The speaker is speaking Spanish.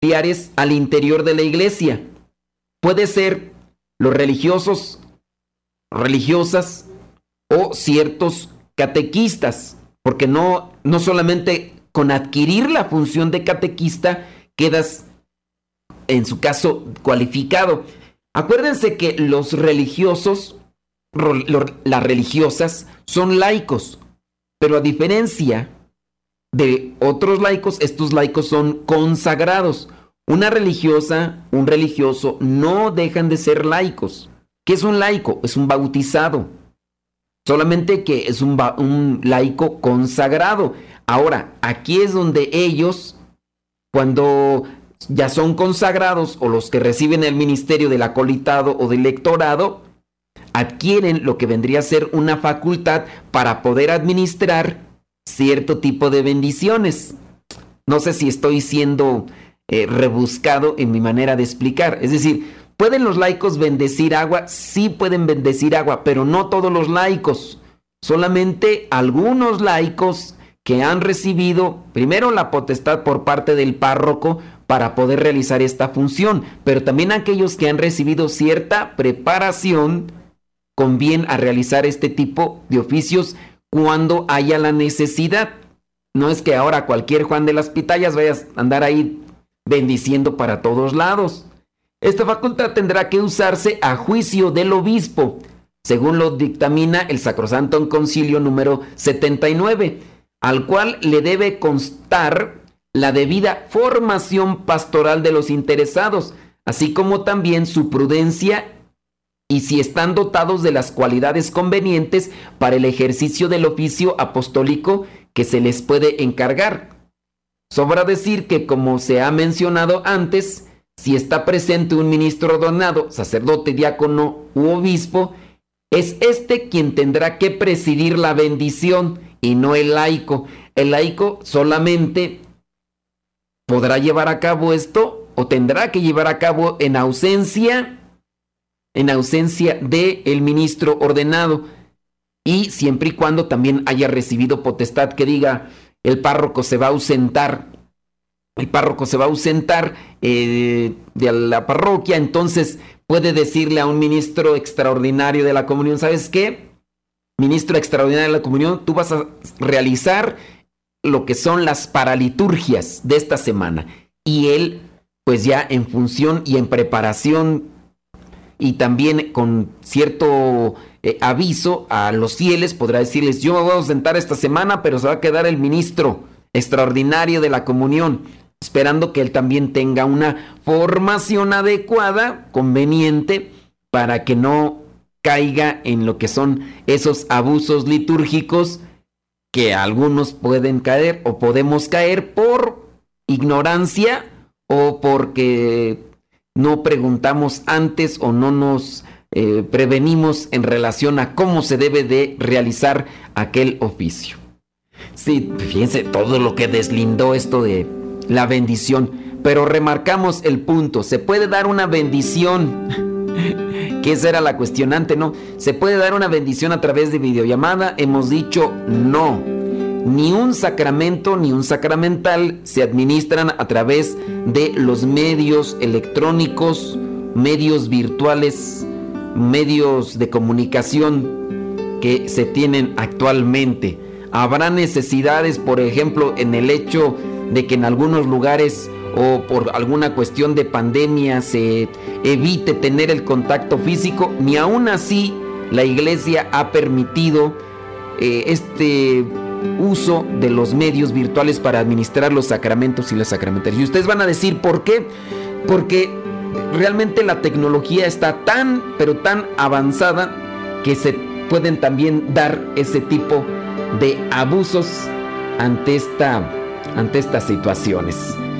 familiares al interior de la iglesia. Puede ser los religiosos, religiosas o ciertos catequistas, porque no solamente con adquirir la función de catequista quedas, en su caso, cualificado. Acuérdense que los religiosos, las religiosas, son laicos, pero a diferencia de otros laicos, estos laicos son consagrados. Una religiosa, un religioso no dejan de ser laicos. ¿Qué es un laico? Es un bautizado. Solamente que es un laico consagrado. Ahora, aquí es donde ellos, cuando ya son consagrados o los que reciben el ministerio del acolitado o del lectorado, adquieren lo que vendría a ser una facultad para poder administrar cierto tipo de bendiciones. No sé si estoy siendo rebuscado en mi manera de explicar. Es decir, ¿pueden los laicos bendecir agua? Sí pueden bendecir agua, pero no todos los laicos. Solamente algunos laicos que han recibido primero la potestad por parte del párroco para poder realizar esta función, pero también aquellos que han recibido cierta preparación con bien a realizar este tipo de oficios cuando haya la necesidad. No es que ahora cualquier Juan de las Pitayas vayas a andar ahí bendiciendo para todos lados. Esta facultad tendrá que usarse a juicio del obispo, según lo dictamina el Sacrosanto Concilio número 79, al cual le debe constar la debida formación pastoral de los interesados, así como también su prudencia y si están dotados de las cualidades convenientes para el ejercicio del oficio apostólico que se les puede encargar. Sobra decir que, como se ha mencionado antes, si está presente un ministro ordenado, sacerdote, diácono u obispo, es este quien tendrá que presidir la bendición y no el laico. El laico solamente podrá llevar a cabo esto o tendrá que llevar a cabo en ausencia del ministro ordenado, y siempre y cuando también haya recibido potestad, que diga el párroco se va a ausentar de la parroquia, entonces puede decirle a un ministro extraordinario de la comunión: ¿sabes qué? Ministro extraordinario de la comunión, tú vas a realizar lo que son las paraliturgias de esta semana. Y él, pues ya en función y en preparación y también con cierto aviso a los fieles, podrá decirles: yo me voy a ausentar esta semana, pero se va a quedar el ministro extraordinario de la comunión, esperando que él también tenga una formación adecuada, conveniente, para que no caiga en lo que son esos abusos litúrgicos que algunos pueden caer o podemos caer por ignorancia o porque no preguntamos antes o no nos prevenimos en relación a cómo se debe de realizar aquel oficio. Sí, fíjense todo lo que deslindó esto de la bendición, pero remarcamos el punto: se puede dar una bendición, que esa era la cuestionante, ¿no? ¿Se puede dar una bendición a través de videollamada? Hemos dicho no. Ni un sacramento ni un sacramental se administran a través de los medios electrónicos, medios virtuales, medios de comunicación que se tienen actualmente. Habrá necesidades, por ejemplo, en el hecho de que en algunos lugares o por alguna cuestión de pandemia se evite tener el contacto físico. Ni aún así la iglesia ha permitido este uso de los medios virtuales para administrar los sacramentos y las sacramentales. Y ustedes van a decir, ¿por qué? Porque realmente la tecnología está tan, pero tan avanzada que se pueden también dar ese tipo de abusos ante estas situaciones.